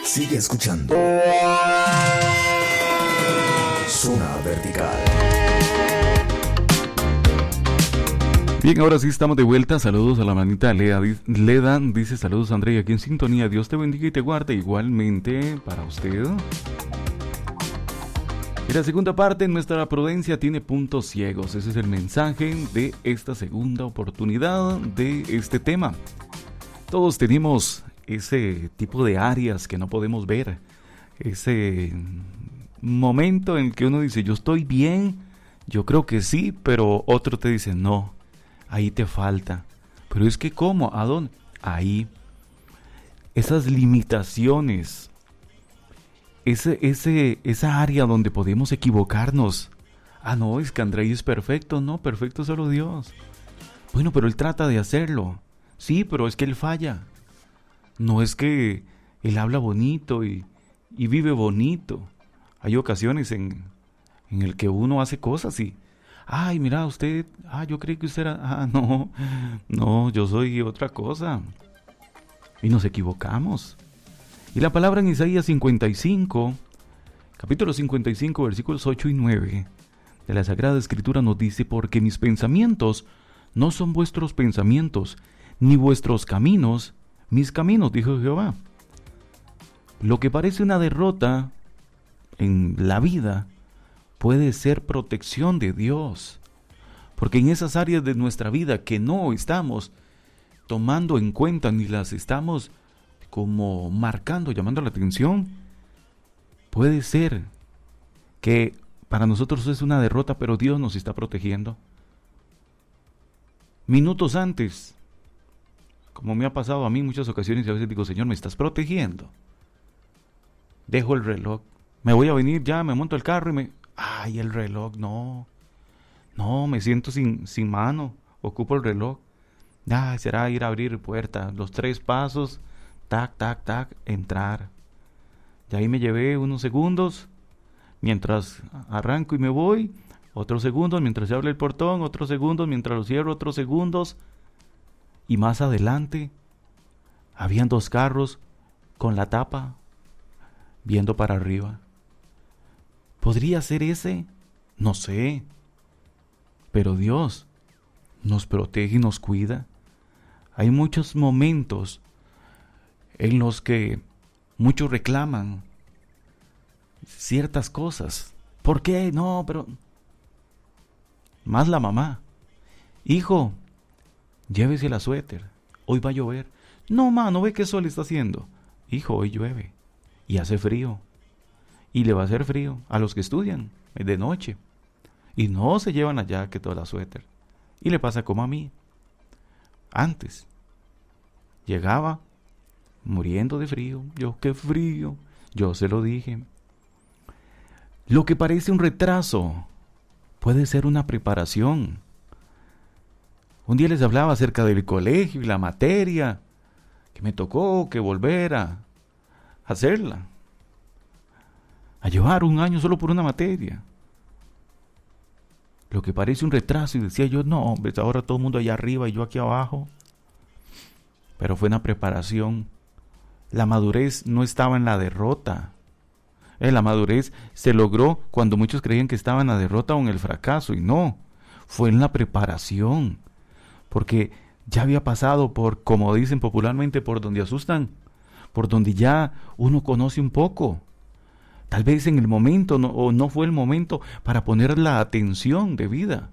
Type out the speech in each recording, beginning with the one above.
Sigue escuchando Zona Vertical. Bien, ahora sí estamos de vuelta. Saludos a la manita Leda. Dice saludos Andrea, aquí en sintonía. Dios te bendiga y te guarde igualmente para usted. Y la segunda parte, nuestra prudencia tiene puntos ciegos. Ese es el mensaje de esta segunda oportunidad de este tema. Todos tenemos ese tipo de áreas que no podemos ver. Ese momento en que uno dice, yo estoy bien, yo creo que sí, pero otro te dice, no, ahí te falta. Pero es que ¿cómo? ¿A dónde? Ahí. Esas limitaciones. Esa área donde podemos equivocarnos. Ah, no, es que Andrei es perfecto. No, perfecto solo Dios. Bueno, pero Él trata de hacerlo. Sí, pero es que Él falla. No es que Él habla bonito y vive bonito. Hay ocasiones en el que uno hace cosas y... Ay, mira, usted... yo creí que usted era... no, yo soy otra cosa. Y nos equivocamos. Y la palabra en Isaías 55, capítulo 55, versículos 8 y 9 de la Sagrada Escritura nos dice, porque mis pensamientos no son vuestros pensamientos, ni vuestros caminos, mis caminos, dijo Jehová. Lo que parece una derrota en la vida puede ser protección de Dios, porque en esas áreas de nuestra vida que no estamos tomando en cuenta ni las estamos como marcando, llamando la atención, puede ser que para nosotros es una derrota, pero Dios nos está protegiendo. Minutos antes, como me ha pasado a mí en muchas ocasiones, y a veces digo, Señor, me estás protegiendo. Dejo el reloj, me voy a venir ya, me monto el carro y el reloj, no, me siento sin mano, ocupo el reloj. Será ir a abrir puerta, los 3 pasos, tac, tac, tac, entrar. Y ahí me llevé unos segundos, mientras arranco y me voy, otros segundos mientras se abre el portón, otros segundos mientras lo cierro, otros segundos. Y más adelante, habían 2 carros con la tapa, viendo para arriba. ¿Podría ser ese? No sé. Pero Dios nos protege y nos cuida. Hay muchos momentos en los que muchos reclaman ciertas cosas. ¿Por qué? No, pero... Más la mamá. Hijo, llévese la suéter. Hoy va a llover. No, ma, ¿no ve qué sol está haciendo? Hijo, hoy llueve. Y hace frío. Y le va a hacer frío a los que estudian de noche. Y no se llevan la jacket o la suéter. Y le pasa como a mí. Antes llegaba muriendo de frío. Yo, qué frío. Yo se lo dije. Lo que parece un retraso puede ser una preparación. Un día les hablaba acerca del colegio y la materia que me tocó que volver a hacerla. A llevar 1 año solo por una materia. Lo que parece un retraso, y decía yo, no, hombre, ahora todo el mundo allá arriba y yo aquí abajo. Pero fue una preparación. La madurez no estaba en la derrota. La madurez se logró cuando muchos creían que estaba en la derrota o en el fracaso, y no, fue en la preparación. Porque ya había pasado por, como dicen popularmente, por donde asustan, por donde ya uno conoce un poco. Tal vez en el momento no fue el momento para poner la atención debida.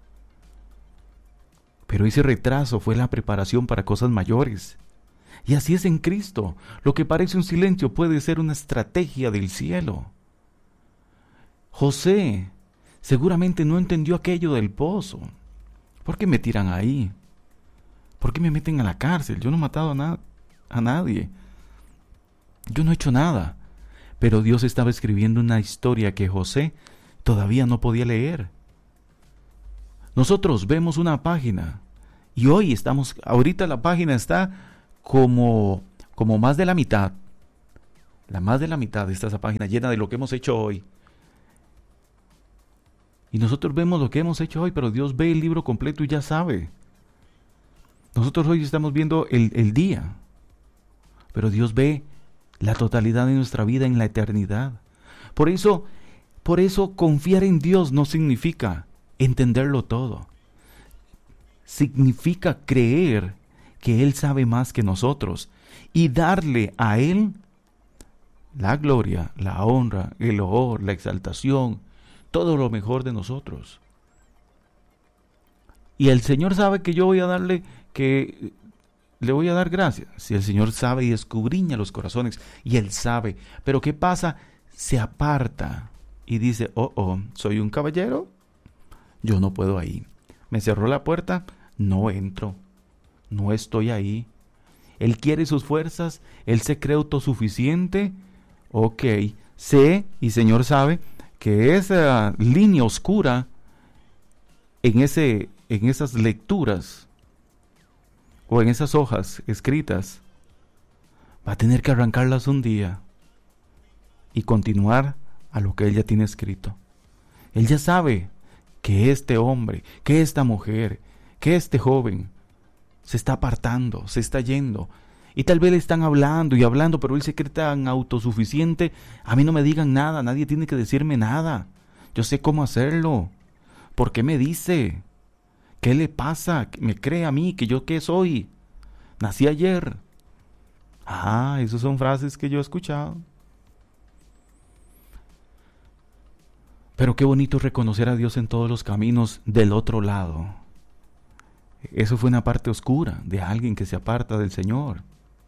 Pero ese retraso fue la preparación para cosas mayores. Y así es en Cristo. Lo que parece un silencio puede ser una estrategia del cielo. José seguramente no entendió aquello del pozo. ¿Por qué me tiran ahí? ¿Por qué me meten a la cárcel? Yo no he matado a nadie. Yo no he hecho nada. Pero Dios estaba escribiendo una historia que José todavía no podía leer. Nosotros vemos una página y ahorita la página está como más de la mitad. Más de la mitad está esa página llena de lo que hemos hecho hoy. Y nosotros vemos lo que hemos hecho hoy, pero Dios ve el libro completo y ya sabe. Nosotros hoy estamos viendo el día, pero Dios ve la totalidad de nuestra vida en la eternidad. Por eso confiar en Dios no significa entenderlo todo. Significa creer que Él sabe más que nosotros y darle a Él la gloria, la honra, el loor, la exaltación, todo lo mejor de nosotros. Y el Señor sabe que yo voy a darle, que le voy a dar gracias. Si el Señor sabe y escudriña los corazones, y Él sabe. Pero ¿qué pasa? Se aparta y dice, soy un caballero, yo no puedo ahí. Me cerró la puerta, no entro, no estoy ahí. Él quiere sus fuerzas, Él se cree autosuficiente. Ok, sé, y Señor sabe, que esa línea oscura en esas lecturas o en esas hojas escritas, va a tener que arrancarlas un día y continuar a lo que Él ya tiene escrito. Él ya sabe que este hombre, que esta mujer, que este joven se está apartando, se está yendo. Y tal vez le están hablando y hablando, pero él se cree tan autosuficiente. A mí no me digan nada, nadie tiene que decirme nada. Yo sé cómo hacerlo. ¿Por qué me dice? ¿Qué le pasa? ¿Me cree a mí que yo qué soy? Nací ayer. Esas son frases que yo he escuchado. Pero qué bonito reconocer a Dios en todos los caminos del otro lado. Eso fue una parte oscura de alguien que se aparta del Señor.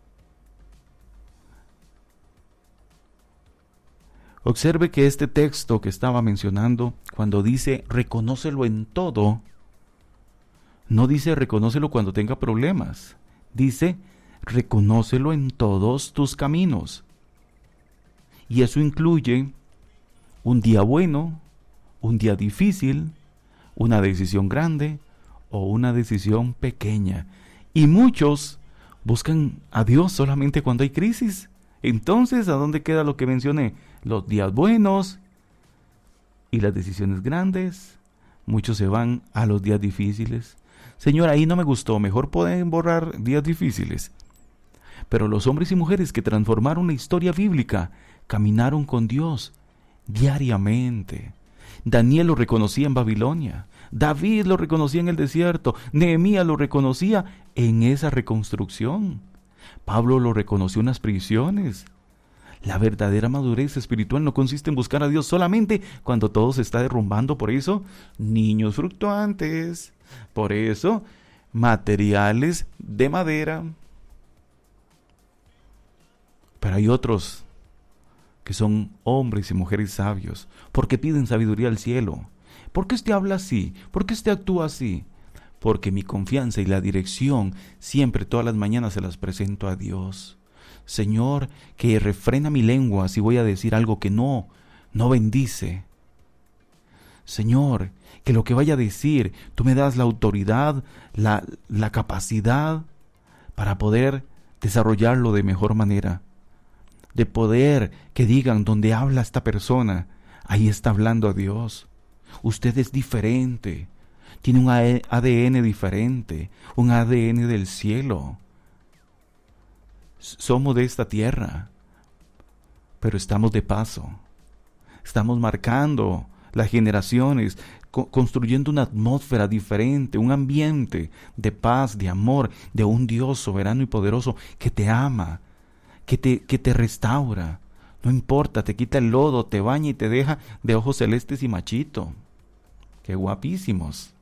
Observe que este texto que estaba mencionando, cuando dice reconócelo en todo, no dice reconócelo cuando tenga problemas. Dice reconócelo en todos tus caminos. Y eso incluye un día bueno, un día difícil, una decisión grande o una decisión pequeña. Y muchos buscan a Dios solamente cuando hay crisis. Entonces, ¿a dónde queda lo que mencioné? Los días buenos y las decisiones grandes. Muchos se van a los días difíciles. Señor, ahí no me gustó, mejor pueden borrar días difíciles. Pero los hombres y mujeres que transformaron la historia bíblica caminaron con Dios diariamente. Daniel lo reconocía en Babilonia, David lo reconocía en el desierto, Nehemías lo reconocía en esa reconstrucción, Pablo lo reconoció en las prisiones. La verdadera madurez espiritual no consiste en buscar a Dios solamente cuando todo se está derrumbando. Por eso, niños fluctuantes, por eso, materiales de madera. Pero hay otros que son hombres y mujeres sabios, porque piden sabiduría al cielo. ¿Por qué usted habla así? ¿Por qué usted actúa así? Porque mi confianza y la dirección siempre, todas las mañanas, se las presento a Dios. Señor, que refrena mi lengua si voy a decir algo que no bendice. Señor, que lo que vaya a decir, tú me das la autoridad, la capacidad para poder desarrollarlo de mejor manera. De poder que digan, donde habla esta persona, ahí está hablando a Dios. Usted es diferente, tiene un ADN diferente, un ADN del cielo. Somos de esta tierra, pero estamos de paso. Estamos marcando las generaciones, construyendo una atmósfera diferente, un ambiente de paz, de amor, de un Dios soberano y poderoso que te ama, que te restaura. No importa, te quita el lodo, te baña y te deja de ojos celestes y machito. ¡Qué guapísimos!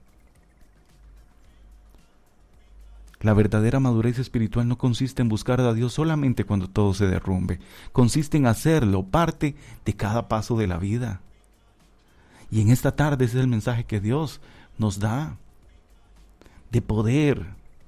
La verdadera madurez espiritual no consiste en buscar a Dios solamente cuando todo se derrumbe. Consiste en hacerlo parte de cada paso de la vida. Y en esta tarde ese es el mensaje que Dios nos da. De poder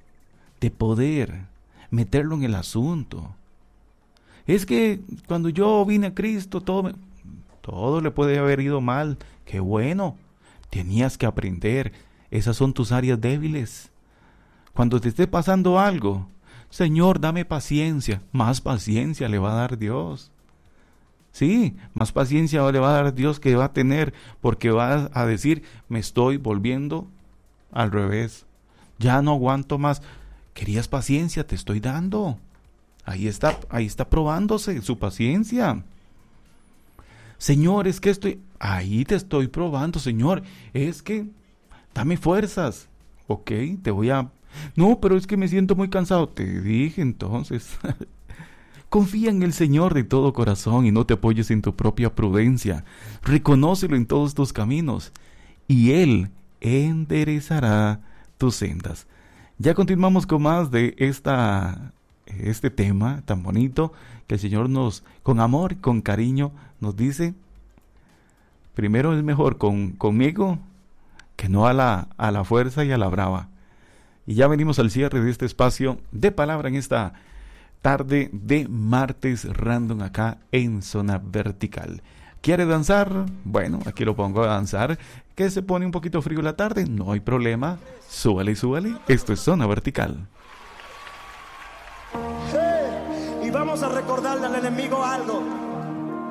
meterlo en el asunto. Es que cuando yo vine a Cristo, todo le puede haber ido mal. ¡Qué bueno! Tenías que aprender. Esas son tus áreas débiles. Cuando te esté pasando algo, Señor, dame paciencia. Más paciencia le va a dar Dios. Sí, más paciencia le va a dar Dios que va a tener, porque va a decir, me estoy volviendo al revés. Ya no aguanto más. Querías paciencia, te estoy dando. Ahí está probándose su paciencia. Señor, es que ahí te estoy probando, Señor. Es que dame fuerzas. Ok, no, pero es que me siento muy cansado. Te dije entonces. Confía en el Señor de todo corazón y no te apoyes en tu propia prudencia. Reconócelo en todos tus caminos y Él enderezará tus sendas. Ya continuamos con más de este tema tan bonito que el Señor con amor y con cariño, nos dice: primero es mejor conmigo que no a la fuerza y a la brava. Y ya venimos al cierre de este espacio de palabra en esta tarde de martes random acá en Zona Vertical. ¿Quiere danzar? Bueno, aquí lo pongo a danzar. ¿Que se pone un poquito frío la tarde? No hay problema. Súbale. Esto es Zona Vertical. Y vamos a recordarle al enemigo algo.